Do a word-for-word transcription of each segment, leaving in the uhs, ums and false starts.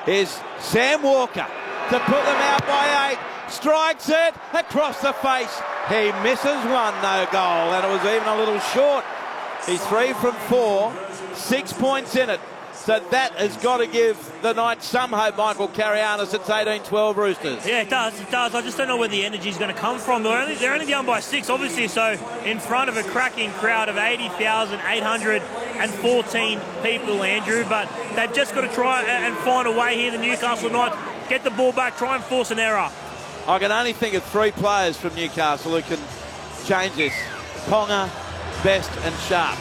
Here's Sam Walker to put them out by eight. Strikes it across the face. He misses one, no goal, and it was even a little short. He's three from four, six points in it. So that has got to give the Knights some hope, Michael Carianis. It's eighteen twelve Roosters. Yeah, it does, it does. I just don't know where the energy is going to come from. They're only, they're only down by six, obviously, so in front of a cracking crowd of eighty thousand eight hundred fourteen people, Andrew. But they've just got to try and find a way here, the Newcastle Knights. Get the ball back, try and force an error. I can only think of three players from Newcastle who can change this. Ponga, Best and Sharp.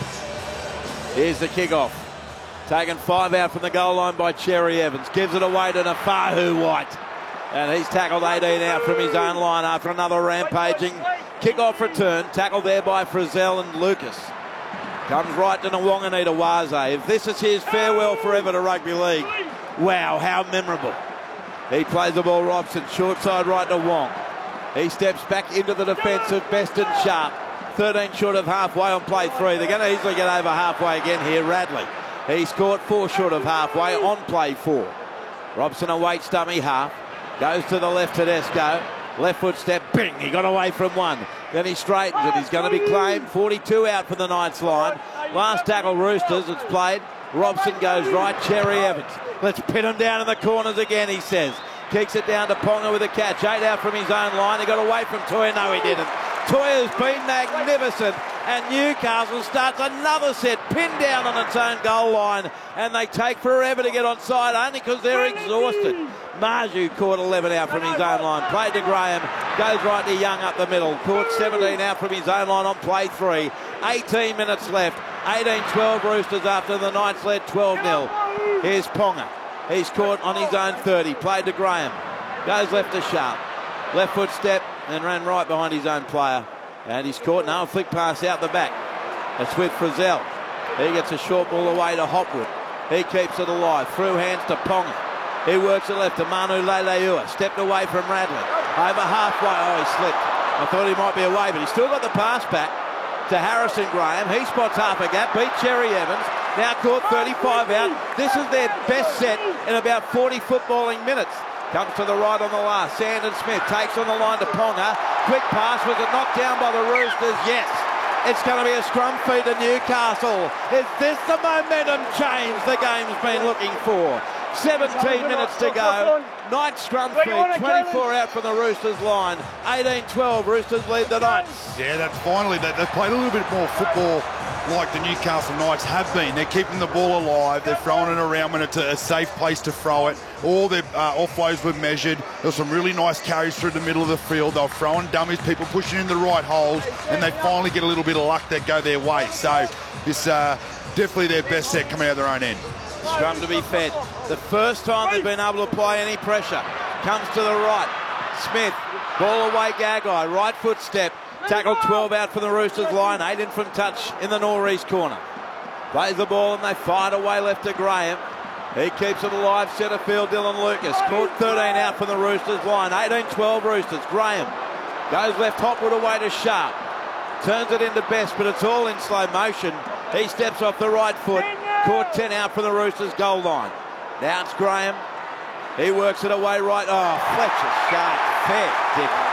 Here's the kick-off. Taken five out from the goal line by Cherry Evans. Gives it away to Nafahu White. And he's tackled eighteen out from his own line after another rampaging kick-off return. Tackled there by Frizzell and Lucas. Comes right to Nwanganita Waze. If this is his farewell forever to rugby league, wow, how memorable. He plays the ball, Robson, short side right to Wong. He steps back into the defence of Best and Sharp. thirteen short of halfway on play three. They're going to easily get over halfway again here, Radley. He scored four short of halfway on play four. Robson awaits dummy half. Goes to the left Tedesco. Left foot step, bing, he got away from one. Then he straightens it. He's going to be claimed. forty-two out for the Knights line. Last tackle Roosters, it's played. Robson goes right, Cherry Evans. Let's pin him down in the corners again, he says. Kicks it down to Ponga with a catch. Eight out from his own line. He got away from Toya. No, he didn't. Toya's been magnificent. And Newcastle starts another set, pinned down on its own goal line. And they take forever to get onside, only because they're exhausted. Marju caught eleven out from his own line. Played to Graham. Goes right to Young up the middle. Caught seventeen out from his own line on play three. eighteen minutes left. eighteen twelve Roosters after the Knights led twelve nil. Here's Ponga. He's caught on his own thirty. Played to Graham. Goes left to Sharp. Left foot step and ran right behind his own player. And he's caught. No, a flick pass out the back. It's with Frizzell. He gets a short ball away to Hopwood. He keeps it alive. Through hands to Ponga. He works it left to Manu Leilua. Stepped away from Radley. Over halfway. Oh, he slipped. I thought he might be away, but he's still got the pass back to Harrison Graham. He spots half a gap. Beat Cherry Evans. Now caught thirty-five out. This is their best set in about forty footballing minutes. Comes to the right on the last. Sandon Smith takes on the line to Ponga. Quick pass. Was it knocked down by the Roosters? Yes. It's going to be a scrum feed to Newcastle. Is this the momentum change the game's been looking for? seventeen minutes to go. Knights scrum feed. twenty-four out from the Roosters line. eighteen twelve. Roosters lead the Knights. Yeah, that's finally. They, they've played a little bit more football like the Newcastle Knights have been. They're keeping the ball alive. They're throwing it around when it's a, a safe place to throw it. All their uh, offloads were measured. There were some really nice carries through the middle of the field. They were throwing dummies, people pushing in the right holes, and they finally get a little bit of luck that go their way. So this uh, definitely their best set coming out of their own end. Scrum to be fed. The first time they've been able to apply any pressure. Comes to the right. Smith, ball away Gagai, right foot step. Tackle twelve out from the Roosters line. Eight in from touch in the northeast corner. Plays the ball and they fire it away left to Graham. He keeps it alive. Centre field Dylan Lucas. Caught thirteen out from the Roosters line. eighteen twelve Roosters. Graham goes left Hopwood away to Sharp. Turns it into Best, but it's all in slow motion. He steps off the right foot. Caught ten out from the Roosters goal line. Now it's Graham. He works it away right. Oh, Fletcher Sharp. Fair difference.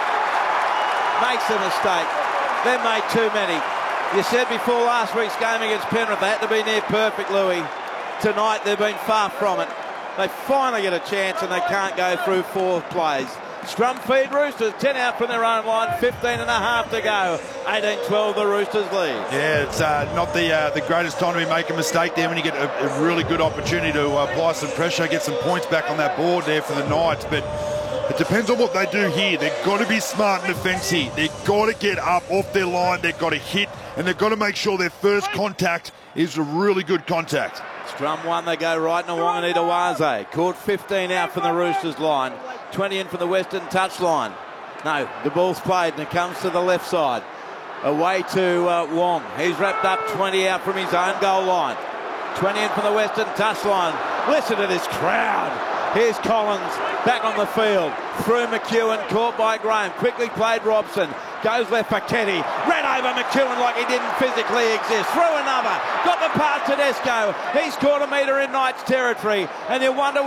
Makes a mistake. They made too many. You said before last week's game against Penrith they had to be near perfect, Louis. Tonight they've been far from it. They finally get a chance and they can't go through four plays. Scrum feed Roosters, ten out from their own line, fifteen and a half to go. eighteen twelve the Roosters lead. Yeah, it's uh, not the uh, the greatest time to be making a mistake there when you get a, a really good opportunity to uh, apply some pressure, get some points back on that board there for the Knights. But it depends on what they do here. They've got to be smart in defence here. They've got to get up off their line. They've got to hit, and they've got to make sure their first contact is a really good contact. Scrum one, they go right to Wanganita Waze. Caught fifteen out from the Roosters line. twenty in from the Western touch line. No, the ball's played and it comes to the left side. Away to uh, Wong. He's wrapped up twenty out from his own goal line. twenty in from the Western touch line. Listen to this crowd. Here's Collins back on the field. Through McEwen, caught by Graham. Quickly played Robson. Goes left for Kenny. Ran over McEwen like he didn't physically exist. Through another. Got the pass to Tedesco. He's caught a metre in Knights territory. And you wonder